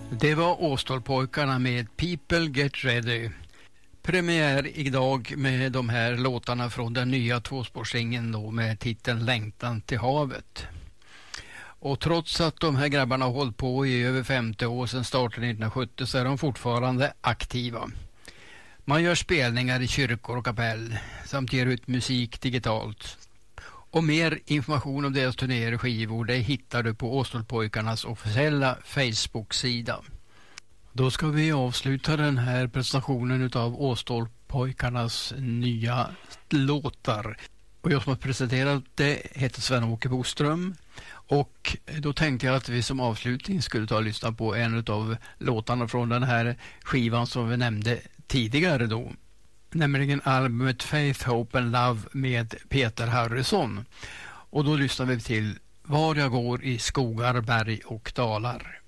Det var Åstolpojkarna med People Get Ready. Premiär idag med de här låtarna från den nya tvåspårssingeln då med titeln Längtan till havet. Och trots att de här grabbarna har hållit på i över 50 år sedan starten 1970 så är de fortfarande aktiva. Man gör spelningar i kyrkor och kapell samt ger ut musik digitalt. Och mer information om deras turnéer och skivor det hittar du på Åstolpojkarnas officiella Facebook-sida. Då ska vi avsluta den här presentationen av Åstolpojkarnas nya låtar. Och jag som har presenterat det heter Sven-Åke Boström. Och då tänkte jag att vi som avslutning skulle ta och lyssna på en av låtarna från den här skivan som vi nämnde tidigare då. Nämligen albumet Faith, Hope and Love med Peter Harrison. Och då lyssnar vi till Var jag går i skogar, berg och dalar.